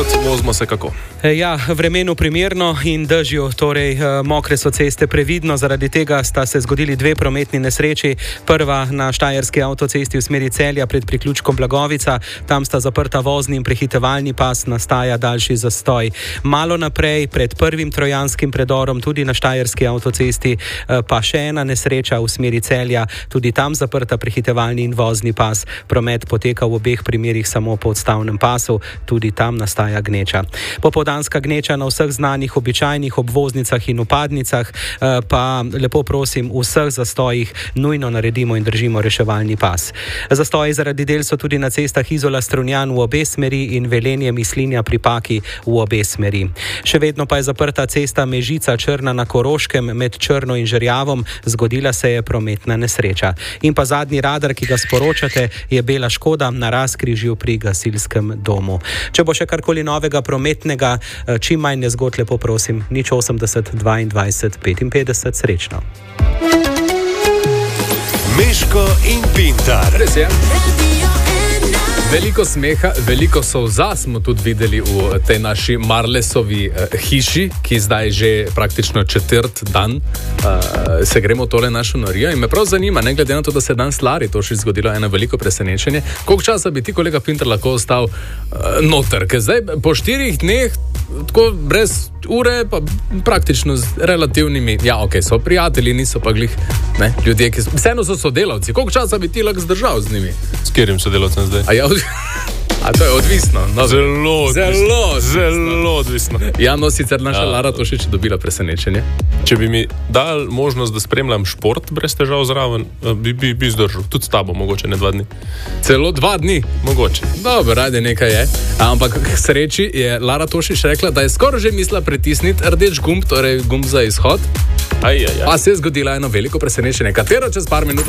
tokrat vozimo se kako? Ja, vremenu primerno in dežju, torej mokre so ceste, previdno, zaradi tega sta se zgodili dve prometni nesreči. Prva na štajerski avtocesti v smeri Celja pred priključkom Blagovica, tam sta zaprta vozni in prehitevalni pas, nastaja daljši zastoj. Malo naprej, pred prvim trojanskim predorom, tudi na štajerski avtocesti, pa še ena nesreča v smeri Celja, tudi tam zaprta prehitevalni in vozni pas. Promet poteka v obeh primerih samo po odstavnem pasu, tudi tam nastaja gneča. Popoldanska gneča na vseh znanih običajnih obvoznicah in upadnicah, pa lepo prosim, v vseh zastojih nujno naredimo in držimo reševalni pas. Zastoji zaradi del so tudi na cestah Izola-Strunjan v obe smeri in Velenje-Mislinja pri Paki v obe smeri. Še vedno pa je zaprta cesta Mežica-Črna na Koroškem med Črno in Žerjavom, zgodila se je prometna nesreča. In pa zadnji radar, ki ga sporočate, je bela škoda na razkrižju pri gasilskem domu. Če bo še karkoli novega prometnega, čim manj nezgod, lepo prosim, 080 22 55, srečno. Meško in Pintar. Res je. Veliko smeha, veliko solza smo tudi videli v tej naši Marlesovi hiši, ki zdaj že praktično četrt dan se gremo tole našo norijo. In me prav zanima, ne glede na to, da se danes Lari to še zgodilo, eno veliko presenečenje, koliko časa bi ti, kolega Pintar, lahko ostal noter? Ker zdaj po 4 dneh, tako brez ure, pa praktično z relativnimi, ja, ok, so prijatelji, niso pa glih, ne, ljudje, ki vseeno so sodelavci. Koliko časa bi ti lahko zdržal z njimi? S katerim sodelavcem zdaj? A to je odvisno. No, Zelo odvisno. Ja, no, sicer naša Lara Tošič dobila presenečenje. Če bi mi dal možnost, da spremljam šport brez težav zraven, bi zdržal. Tudi s tabo, mogoče ne 2 dni. Celo 2 dni? Mogoče. Dobro, rade nekaj je. Ampak k sreči je Lara Tošič rekla, da je skoraj že mislila pritisniti rdeč gumb, torej gumb za izhod. Pa se je zgodila eno veliko presenečenje, katero čez par minut